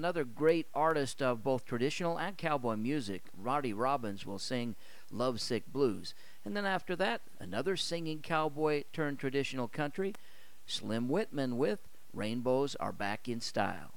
another great artist of both traditional and cowboy music. Roddy Robbins will sing Lovesick Blues. And then after that, another singing cowboy turned traditional country, Slim Whitman with Rainbows Are Back in Style.